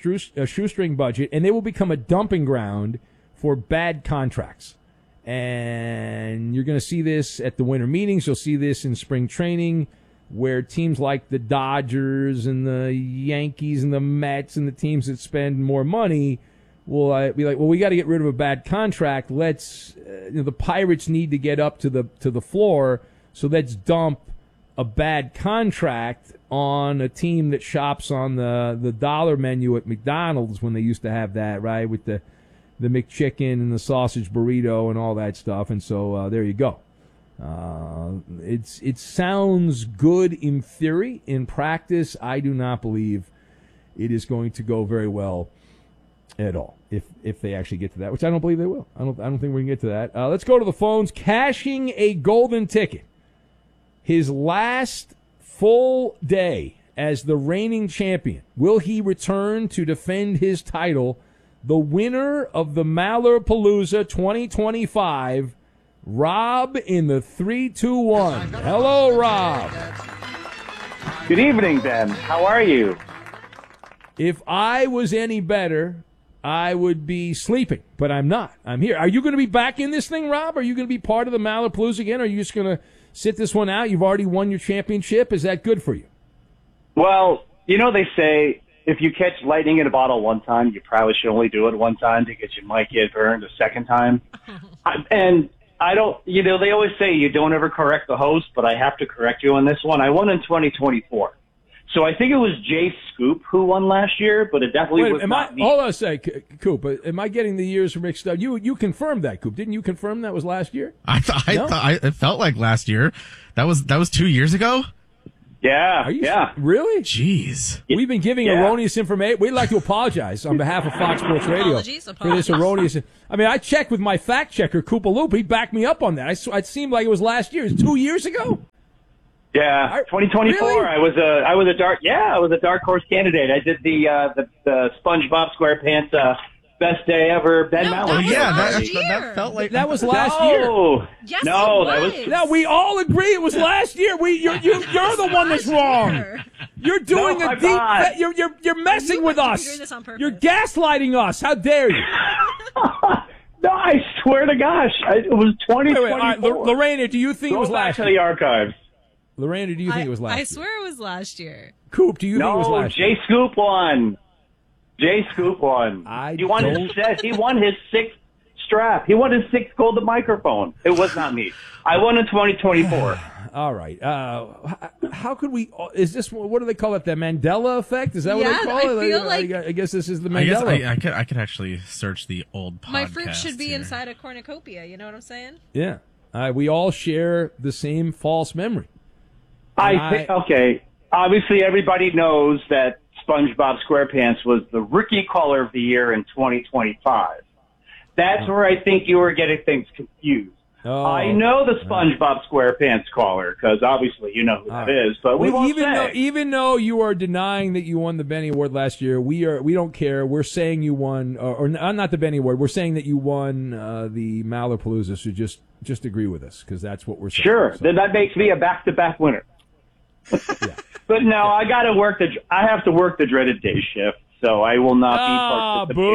shoestring budget, and they will become a dumping ground for bad contracts. And you're going to see this at the winter meetings. You'll see this in spring training, where teams like the Dodgers and the Yankees and the Mets and the teams that spend more money will be like, well, we got to get rid of a bad contract. Let's the Pirates need to get up to the floor, so let's dump a bad contract on a team that shops on the dollar menu at McDonald's when they used to have that, right, with the McChicken and the sausage burrito and all that stuff. And so there you go. It sounds good in theory. In practice, I do not believe it is going to go very well at all if they actually get to that, which I don't believe they will. I don't think we can get to that. Let's go to the phones. Cashing a golden ticket. His last full day as the reigning champion. Will he return to defend his title? The winner of the Maller-Palooza 2025, Rob in the 321. Hello, Rob. Good evening, Ben. How are you? If I was any better, I would be sleeping, but I'm not. I'm here. Are you going to be back in this thing, Rob? Are you going to be part of the Maller-Palooza again, or are you just going to sit this one out? You've already won your championship. Is that good for you? Well, you know, they say if you catch lightning in a bottle one time, you probably should only do it one time because you might get burned a second time. And I don't, you know, they always say you don't ever correct the host, but I have to correct you on this one. I won in 2024. So I think it was Jay Scoop who won last year, but it definitely was not me. Hold on a sec, Coop. Am I getting the years mixed up? You confirmed that, Coop. Didn't you confirm that was last year? It felt like last year. That was 2 years ago? Yeah. Really? Jeez. We've been giving erroneous information. We'd like to apologize on behalf of Fox Sports Radio for this erroneous. I mean, I checked with my fact checker, Koopa Loop. He backed me up on that. It seemed like it was last year. It was 2 years ago. Yeah, 2024. Really? I was a dark horse candidate. I did the SpongeBob SquarePants best day ever. Ben Maller. That felt like that was last year. Yes, no, it was. that was. No, we all agree it was last year. You're the one that's wrong. You're doing No, a I'm deep. not. You're messing with You're us. doing this on purpose. You're gaslighting us. How dare you? No, I swear to gosh, it was 2024. All right, Lorena, do you think it was last Go back to year? the archives. Lorena, do you think it was last year? I swear it was last year. Coop, do you think it was last year? Jay Scoop won. Jay Scoop won. He won his sixth strap. He won his sixth golden microphone. It was not me. I won in 2024. All right. How could we? Is this what do they call it? The Mandela effect? Is that what they call it? I feel like I guess this is the Mandela. I could actually search the old podcast. my fruit should be here. inside a cornucopia. You know what I'm saying? Yeah. We all share the same false memory. Okay. Obviously, everybody knows that SpongeBob SquarePants was the rookie caller of the year in 2025. That's where I think you were getting things confused. Oh. I know the SpongeBob SquarePants caller because obviously you know who that is. But we won't say. Even though you are denying that you won the Benny Award last year, we don't care. We're saying you won, or not the Benny Award. We're saying that you won the Maller-Palooza. So just agree with us because that's what we're saying. Sure, So. then that makes me a back-to-back winner. Yeah. But no, I got to work I have to work the dreaded day shift, so I will not be participating.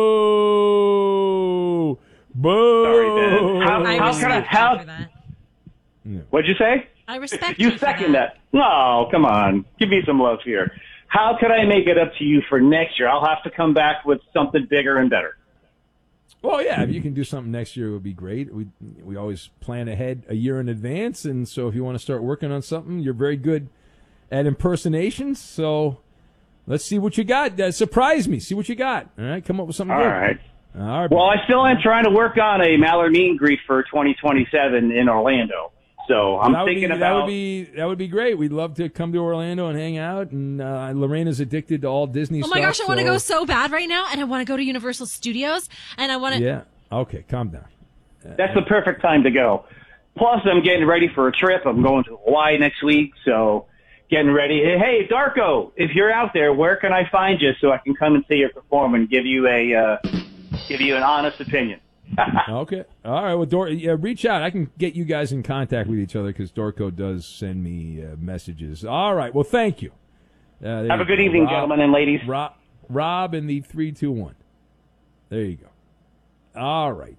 Boo! Boo! Sorry, Ben. I respect you for that. What'd you say? I respect You for second that. No, come on. Give me some love here. How could I make it up to you for next year? I'll have to come back with something bigger and better. Well, yeah, if you can do something next year, it would be great. We always plan ahead a year in advance, and so if you want to start working on something, you're very good at impersonations. So let's see what you got. Surprise me. See what you got. All right, come up with something All good. right. All right. Well, I still am trying to work on a Maller meet and greet for 2027 in Orlando. So I'm thinking about that would be great. We'd love to come to Orlando and hang out. And Lorena's addicted to all Disney Oh stuff. my gosh, I want to go so bad right now, and I want to go to Universal Studios, and I want to. Yeah. Okay, calm down. that's the perfect time to go. Plus, I'm getting ready for a trip. I'm going to Hawaii next week, so getting ready. Hey, Darko, if you're out there, where can I find you so I can come and see you perform and give you an honest opinion? Okay. All right. Well, reach out. I can get you guys in contact with each other because Dorco does send me messages. All right. Well, thank you. Have a good evening, gentlemen and ladies. Rob in the 3-2-1. There you go. All right.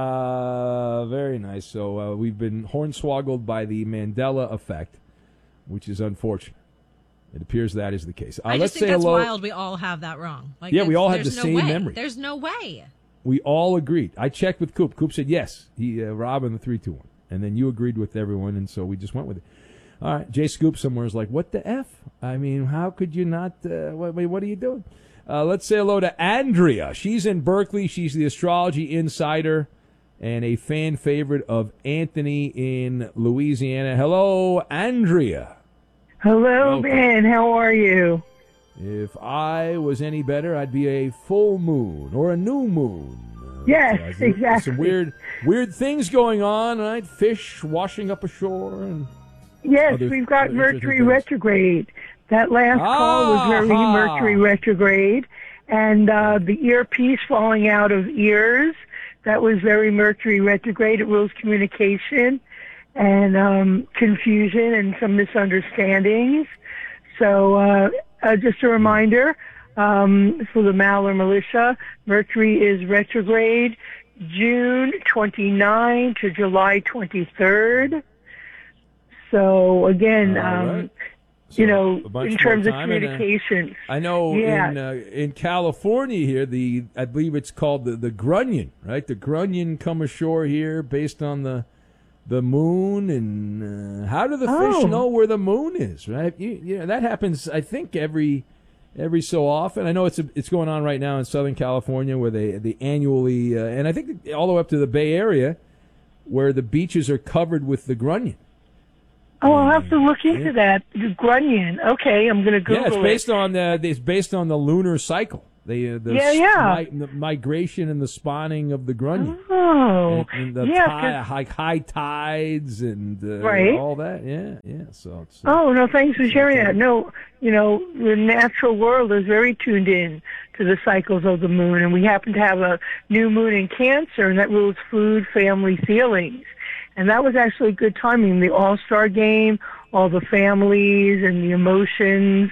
Very nice. So we've been hornswoggled by the Mandela effect, which is unfortunate. It appears that is the case. I let's just think say that's hello. wild. We all have that wrong. Like, Yeah, we all have the there's no same way. memory. There's no way. We all agreed. I checked with Coop. Coop said yes. Rob in the 3-2-1. And then you agreed with everyone, and so we just went with it. All right. Jay Scoop somewhere is like, what the F? I mean, how could you not? What are you doing? Let's say hello to Andrea. She's in Berkeley. She's the astrology insider and a fan favorite of Anthony in Louisiana. Hello, Andrea. Hello, Ben. How are you? If I was any better, I'd be a full moon or a new moon. Yes, exactly. Some weird things going on, right? Fish washing up ashore. And yes, we've got Mercury retrograde. That last call was very Mercury retrograde. And the earpiece falling out of ears, that was very Mercury retrograde. It rules communication and confusion and some misunderstandings. So just a reminder for the Maller militia, Mercury is retrograde June 29 to July 23rd. So again, right. So you know, in terms of communications. I know in California here, I believe it's called the grunion, right? The grunion come ashore here based on the moon, and how do the fish know where the moon is, right? That happens, I think, every so often. I know it's going on right now in Southern California where they annually, and I think all the way up to the Bay Area, where the beaches are covered with the grunion. Oh, I'll have to look into that. The grunion. Okay, I'm going to Google it. Yeah, it's based on the lunar cycle. The migration and the spawning of the grunion. Oh, and the high tides and all that. Yeah. So. No, thanks for sharing that. No, the natural world is very tuned in to the cycles of the moon, and we happen to have a new moon in Cancer, and that rules food, family, feelings. And that was actually good timing. The All-Star game, all the families and the emotions,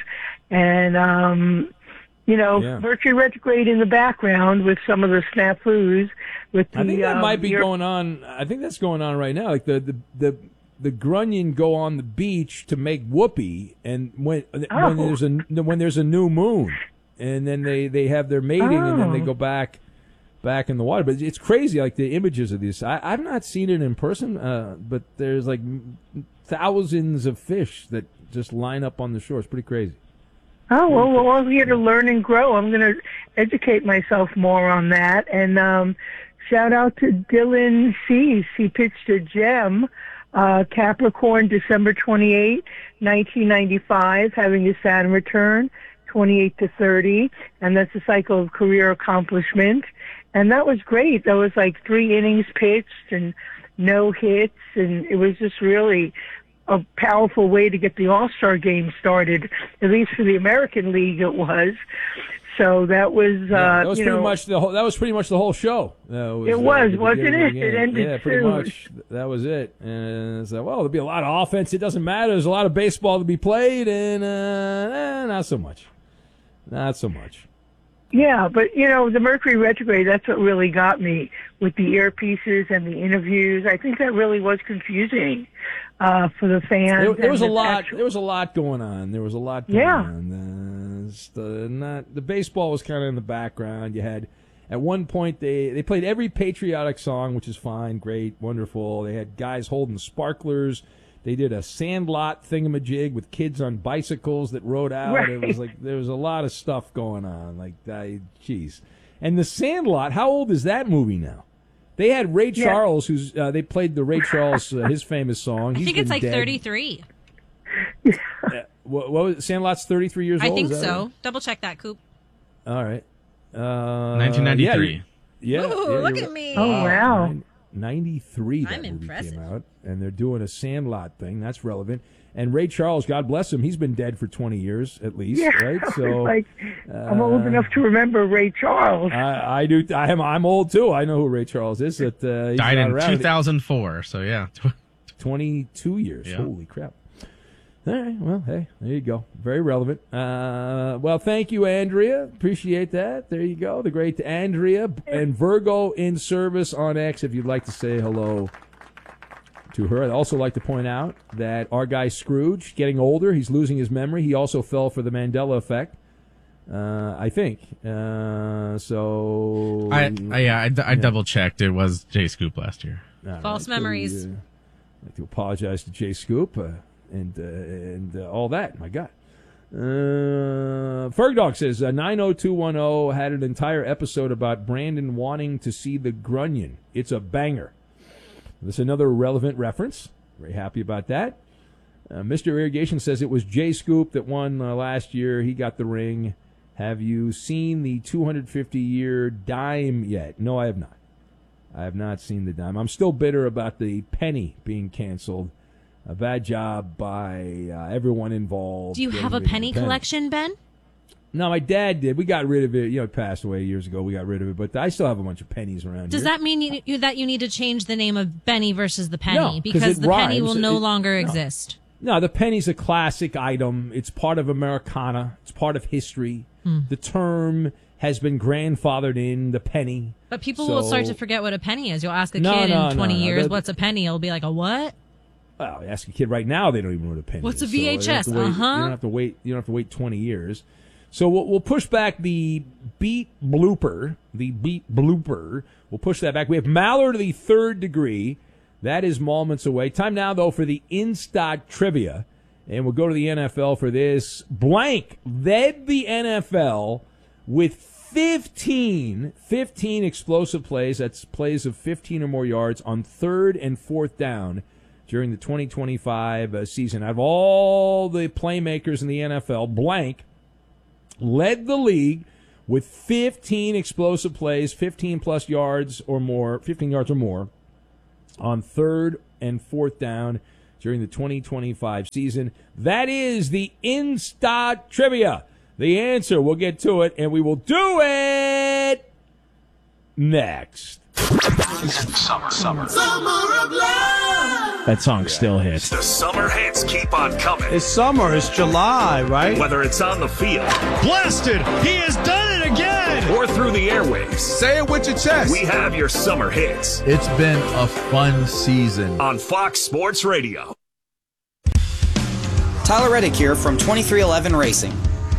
and Mercury retrograde in the background with some of the snafus. I think that might be going on. I think that's going on right now. Like the grunion go on the beach to make whoopee, and when there's a new moon, and then they have their mating, and then they go back in the water. But it's crazy, like the images of these. I've not seen it in person, but there's like thousands of fish that just line up on the shore. It's pretty crazy. Oh, well, we're all here to learn and grow. I'm going to educate myself more on that. And shout out to Dylan Cease. He pitched a gem, Capricorn, December 28, 1995, having his Saturn return, 28 to 30. And that's a cycle of career accomplishment. And that was great. That was like 3 innings pitched and no hits. And it was just really a powerful way to get the All-Star game started, at least for the American League it was. So that was, that was pretty much the whole show. It was, wasn't it? It ended pretty much. That was it. And it's like, well, there'll be a lot of offense. It doesn't matter. There's a lot of baseball to be played, and not so much. Not so much. Yeah, but, the Mercury retrograde, that's what really got me with the earpieces and the interviews. I think that really was confusing for the fans. There was a lot. There was a lot going on. The baseball was kind of in the background. You had, at one point, they played every patriotic song, which is fine, great, wonderful. They had guys holding sparklers. They did a Sandlot thingamajig with kids on bicycles that rode out. Right. It was like there was a lot of stuff going on. Like, geez. And the Sandlot, how old is that movie now? They had Ray Charles, who's they played the Ray Charles his famous song. I think it's like dead. 33. What was it? Sandlot's 33 years old. I think so. Right? Double check that, Coop. All right. 1993. Yeah. Ooh, look at me. Oh wow. 93 that I'm movie impressive. came out, and they're doing a Sandlot thing. That's relevant. And Ray Charles, God bless him, he's been dead for 20 years at least, right? So I'm old enough to remember Ray Charles. I do. I'm old too. I know who Ray Charles is. He's died in 2004. So yeah, 22 years. Yeah. Holy crap! All right. Well, hey, there you go. Very relevant. Well, thank you, Andrea. Appreciate that. There you go. The great Andrea and Virgo in service on X. If you'd like to say hello to her. I'd also like to point out that our guy Scrooge, getting older, he's losing his memory. He also fell for the Mandela effect, I think. So I double checked. It was Jay Scoop last year. False memories. I'd like to apologize to Jay Scoop and all that. My God. Fergdog says 90210 had an entire episode about Brandon wanting to see the Grunion. It's a banger. This is another relevant reference. Very happy about that. Mr. Irrigation says it was Jay Scoop that won last year. He got the ring. Have you seen the 250-year dime yet? No, I have not. I have not seen the dime. I'm still bitter about the penny being canceled. A bad job by everyone involved. Do you have a penny collection, Ben? No, my dad did. We got rid of it. You know, it passed away years ago. We got rid of it. But I still have a bunch of pennies around Does here. that mean that you need to change the name of Benny versus the penny? No, 'cause because it the penny rhymes. will no longer exist. No, the penny's a classic item. It's part of Americana. It's part of history. The term has been grandfathered in, the penny. But people will start to forget what a penny is. You'll ask a kid in 20 years, what's a penny? It'll be like, a what? Well, ask a kid right now, they don't even know what a penny What's is. a VHS? You don't have to wait 20 years. So we'll push back the beat blooper. We'll push that back. We have Mallard, the third degree. That is moments away. Time now, though, for the in-stock trivia. And we'll go to the NFL for this. Blank led the NFL with 15 explosive plays. That's plays of 15 or more yards on third and fourth down during the 2025 season. Out of all the playmakers in the NFL, Blank led the league with 15 explosive plays, 15-plus yards or more, 15 yards or more on third and fourth down during the 2025 season. That is the in-stock trivia. The answer, we'll get to it, and we will do it next. Summer of love. That song still hits. The summer hits keep on coming. It's summer. It's July, right? Whether it's on the field. Blasted! He has done it again! Or through the airwaves. Say it with your chest. We have your summer hits. It's been a fun season. On Fox Sports Radio. Tyler Reddick here from 2311 Racing.